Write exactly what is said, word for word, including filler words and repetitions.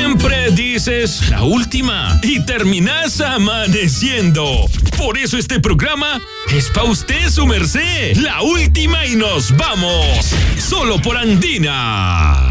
siempre dices la última y terminas amaneciendo. Por eso este programa es pa' usted, su merced. La última y nos vamos. Solo por Andina.